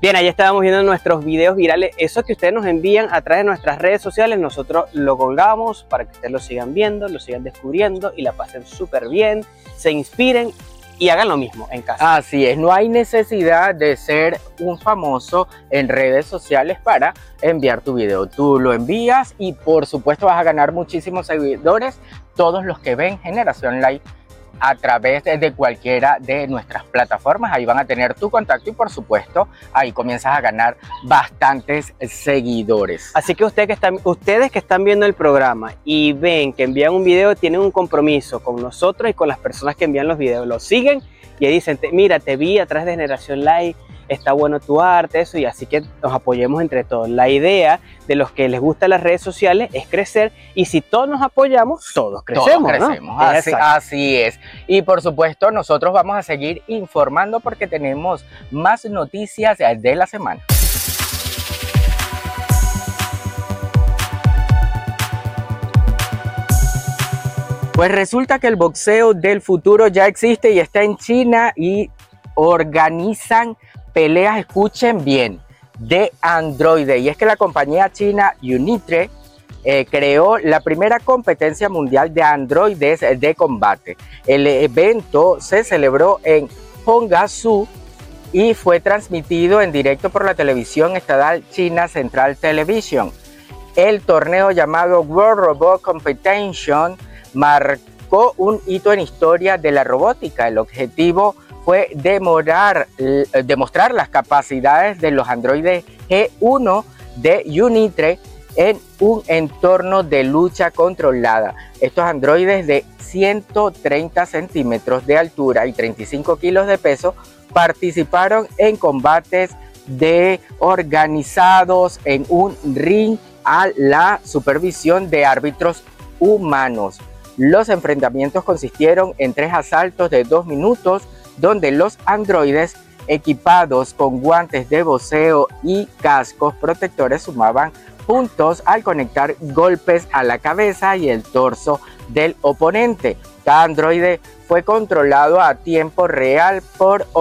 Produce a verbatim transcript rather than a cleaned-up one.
Bien, ahí estábamos viendo nuestros videos virales, esos que ustedes nos envían a través de nuestras redes sociales. Nosotros lo colgamos para que ustedes lo sigan viendo, lo sigan descubriendo y la pasen súper bien, se inspiren y hagan lo mismo en casa. Así es, no hay necesidad de ser un famoso en redes sociales para enviar tu video. Tú lo envías y por supuesto vas a ganar muchísimos seguidores, todos los que ven Generación Live a través de cualquiera de nuestras plataformas. Ahí van a tener tu contacto y por supuesto ahí comienzas a ganar bastantes seguidores. Así que ustedes que están, ustedes que están viendo el programa y ven que envían un video, tienen un compromiso con nosotros y con las personas que envían los videos. Los siguen y ahí dicen, mira, te vi a través de Generación Live, está bueno tu arte, eso, y así que nos apoyemos entre todos. La idea de los que les gustan las redes sociales es crecer, y si todos nos apoyamos, todos crecemos, todos crecemos, ¿no? así, así es. Y por supuesto nosotros vamos a seguir informando porque tenemos más noticias de la semana. Pues resulta que el boxeo del futuro ya existe y está en China y organizan peleas, escuchen bien, de androides. Y es que la compañía china Unitre eh, creó la primera competencia mundial de androides de combate. El evento se celebró en Hongsu y fue transmitido en directo por la televisión estatal China Central Television. El torneo llamado World Robot Competition marcó un hito en historia de la robótica. El objetivo fue demorar, demostrar las capacidades de los androides G uno de Unitre en un entorno de lucha controlada. Estos androides de ciento treinta centímetros de altura y treinta y cinco kilos de peso participaron en combates de organizados en un ring a la supervisión de árbitros humanos. Los enfrentamientos consistieron en tres asaltos de dos minutos, donde los androides equipados con guantes de boxeo y cascos protectores sumaban puntos al conectar golpes a la cabeza y el torso del oponente. Cada androide fue controlado a tiempo real por